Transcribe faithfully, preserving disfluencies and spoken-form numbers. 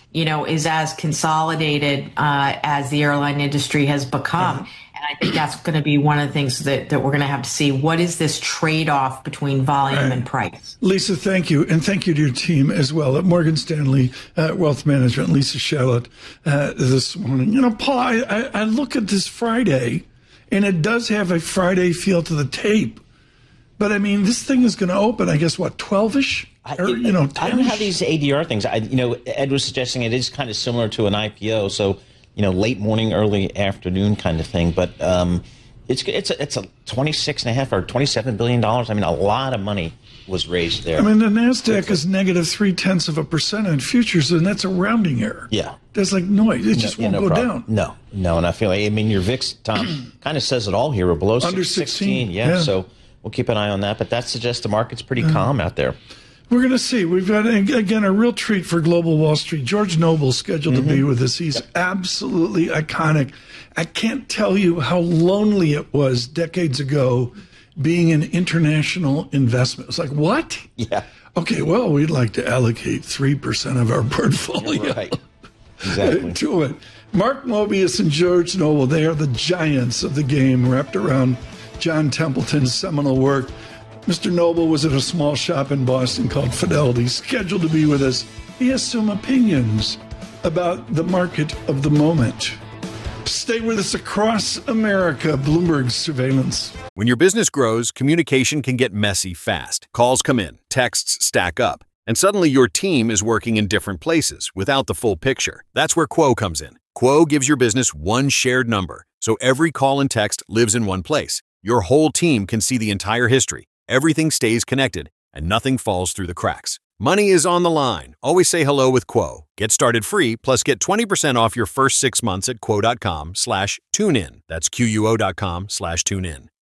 you know, is as consolidated uh, as the airline industry has become. And I think that's going to be one of the things that, that we're going to have to see. What is this trade-off between volume right. and price? Lisa, thank you. And thank you to your team as well at Morgan Stanley uh, Wealth Management, Lisa Shallot, uh, this morning. You know, Paul, I, I, I look at this Friday, and it does have a Friday feel to the tape. But, I mean, this thing is going to open, I guess, what, twelve-ish? Or, you know, I don't have these A D R things. I, you know, Ed was suggesting it is kind of similar to an I P O, so, you know, late morning, early afternoon kind of thing. But um, it's it's a, it's a twenty-six and a half or twenty-seven billion dollars. I mean, a lot of money was raised there. I mean, the NASDAQ is negative three-tenths of a percent in futures, and that's a rounding error. Yeah. That's like noise. It just no, won't yeah, no go problem. down. No, no. And I feel like, I mean, your V I X, Tom, kind of says it all here. We're below Under sixteen. sixteen. Yeah, yeah, so we'll keep an eye on that. But that suggests the market's pretty uh, calm out there. We're going to see. We've got, again, a real treat for Global Wall Street. George Noble scheduled mm-hmm. to be with us. He's yep. absolutely iconic. I can't tell you how lonely it was decades ago being an international investment. It's like, what? Yeah. Okay, well, we'd like to allocate three percent of our portfolio right. exactly. to it. Mark Mobius and George Noble, they are the giants of the game wrapped around John Templeton's seminal work. Mister Noble was at a small shop in Boston called Fidelity, scheduled to be with us. He has some opinions about the market of the moment. Stay with us across America, Bloomberg Surveillance. When your business grows, communication can get messy fast. Calls come in, texts stack up, and suddenly your team is working in different places without the full picture. That's where Quo comes in. Quo gives your business one shared number, so every call and text lives in one place. Your whole team can see the entire history. Everything stays connected, and nothing falls through the cracks. Money is on the line. Always say hello with Quo. Get started free, plus get twenty percent off your first six months at quo.com slash tune in. That's Q U O dot com slash tune in.